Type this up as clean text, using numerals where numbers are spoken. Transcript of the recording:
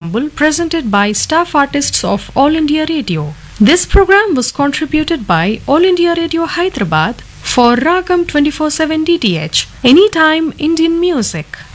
Ensemble presented by staff artists of All India Radio. This program was contributed by All India Radio Hyderabad for Ragam 24/7 DTH, Anytime Indian Music.